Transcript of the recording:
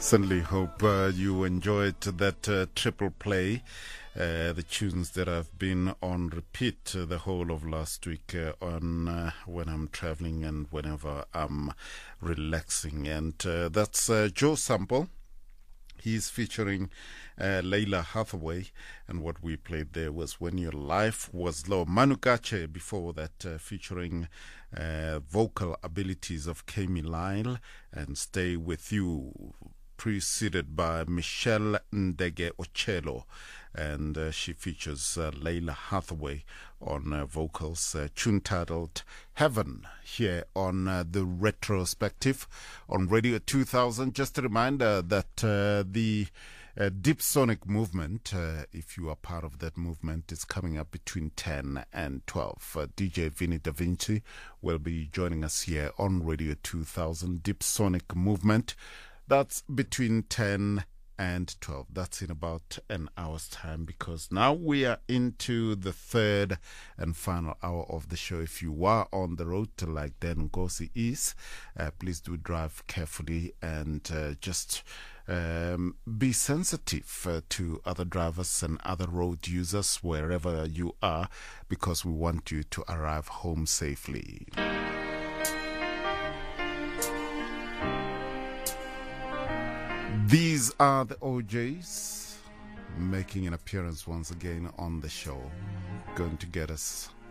Certainly hope you enjoyed that triple play. The tunes that have been on repeat the whole of last week on when I'm traveling and whenever I'm relaxing. And that's Joe Sample. He's featuring Laila Hathaway, and what we played there was When Your Life Was Low. Manu Katché before that, featuring vocal abilities of Kami Lyle, and Stay With You, preceded by Michelle Ndege Ochelo, and she features Laila Hathaway on vocals, tune titled Heaven, here on the Retrospective on Radio 2000. Just a reminder that the Deep Sonic movement, if you are part of that movement, is coming up between 10 and 12. DJ Vinny Da Vinci will be joining us here on Radio 2000. Deep Sonic movement, that's between 10 and 12. That's in about an hour's time, because now we are into the third and final hour of the show. If you are on the road to like Dan Ngozi is, please do drive carefully and just be sensitive to other drivers and other road users wherever you are, because we want you to arrive home safely. These are the OJs making an appearance once again on the show, going to get us